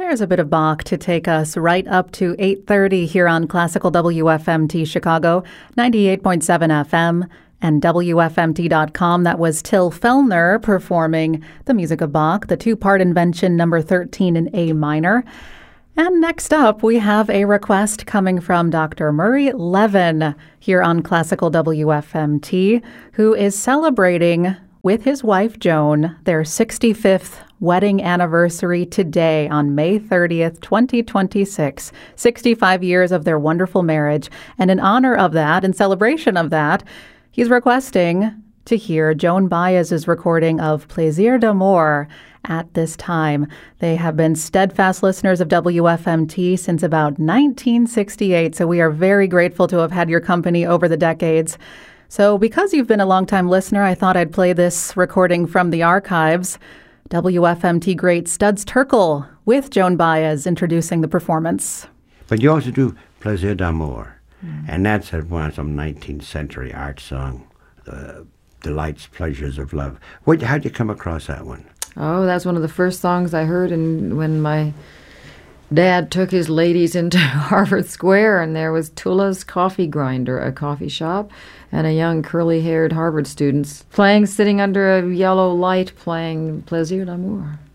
there's a bit of Bach to take us right up to 8:30 here on Classical WFMT Chicago, 98.7 FM and WFMT.com. That was Till Fellner performing the music of Bach, the two-part invention number 13 in A minor. And next up, we have a request coming from Dr. Murray Levin here on Classical WFMT, who is celebrating with his wife, Joan, their 65th wedding anniversary today on May 30th, 2026. 65 years of their wonderful marriage. And in honor of that, in celebration of that, he's requesting to hear Joan Baez's recording of Plaisir d'amour at this time. They have been steadfast listeners of WFMT since about 1968, so we are very grateful to have had your company over the decades. So because you've been a longtime listener, I thought I'd play this recording from the archives. WFMT great Studs Terkel with Joan Baez introducing the performance. But you also do Plaisir d'amour, and that's some 19th century art song, Delights, Pleasures of Love. How'd you come across that one? Oh, that's one of the first songs I heard when my dad took his ladies into Harvard Square, and there was Tulla's Coffee Grinder, a coffee shop, and a young curly-haired Harvard student sitting under a yellow light playing Plaisir d'amour.